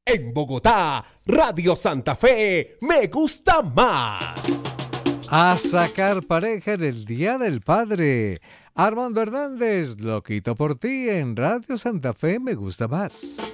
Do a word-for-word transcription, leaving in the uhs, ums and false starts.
En Bogotá, Radio Santa Fe, me gusta más. A sacar pareja en el Día del Padre. Armando Hernández, Loquito por ti en Radio Santa Fe, me gusta más.